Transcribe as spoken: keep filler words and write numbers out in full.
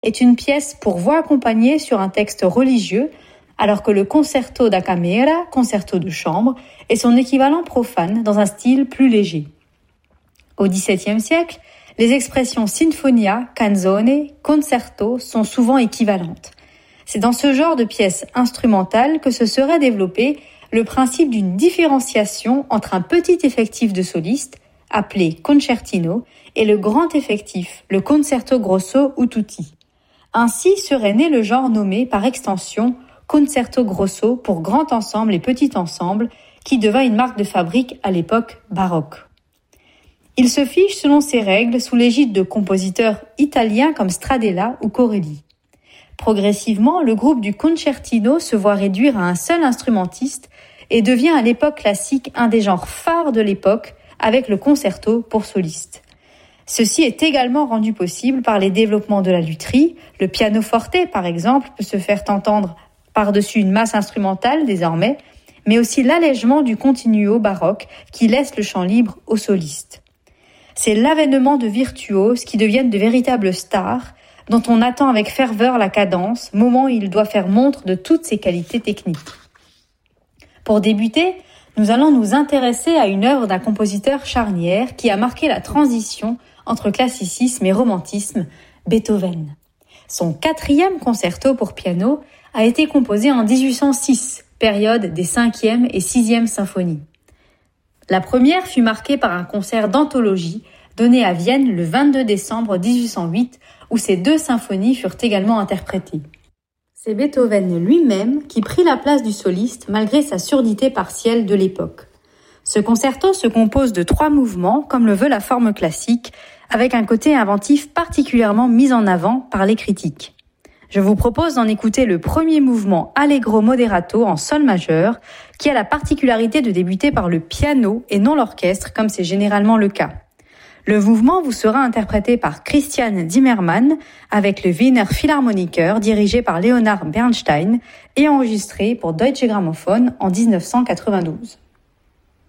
est une pièce pour voix accompagnée sur un texte religieux, alors que le concerto da camera, concerto de chambre, est son équivalent profane dans un style plus léger. Au dix-septième siècle, les expressions sinfonia, canzone, concerto sont souvent équivalentes. C'est dans ce genre de pièces instrumentales que se serait développé le principe d'une différenciation entre un petit effectif de solistes, appelé concertino, et le grand effectif, le concerto grosso ou tutti. Ainsi serait né le genre nommé par extension concerto grosso pour grand ensemble et petit ensemble, qui devint une marque de fabrique à l'époque baroque. Il se fiche selon ces règles sous l'égide de compositeurs italiens comme Stradella ou Corelli. Progressivement, le groupe du concertino se voit réduire à un seul instrumentiste et devient à l'époque classique un des genres phares de l'époque avec le concerto pour soliste. Ceci est également rendu possible par les développements de la lutherie. Le pianoforte, par exemple, peut se faire entendre par-dessus une masse instrumentale désormais, mais aussi l'allègement du continuo baroque qui laisse le champ libre aux solistes. C'est l'avènement de virtuoses qui deviennent de véritables stars, dont on attend avec ferveur la cadence, moment où il doit faire montre de toutes ses qualités techniques. Pour débuter, nous allons nous intéresser à une œuvre d'un compositeur charnière qui a marqué la transition entre classicisme et romantisme, Beethoven. Son quatrième concerto pour piano a été composé en dix-huit cent six, période des cinquième et sixième symphonies. La première fut marquée par un concert d'anthologie donné à Vienne le vingt-deux décembre dix-huit cent huit, où ces deux symphonies furent également interprétées. C'est Beethoven lui-même qui prit la place du soliste malgré sa surdité partielle de l'époque. Ce concerto se compose de trois mouvements, comme le veut la forme classique, avec un côté inventif particulièrement mis en avant par les critiques. Je vous propose d'en écouter le premier mouvement Allegro moderato en sol majeur, qui a la particularité de débuter par le piano et non l'orchestre, comme c'est généralement le cas. Le mouvement vous sera interprété par Christian Zimmermann avec le Wiener Philharmoniker dirigé par Leonard Bernstein et enregistré pour Deutsche Grammophon en dix-neuf cent quatre-vingt-douze.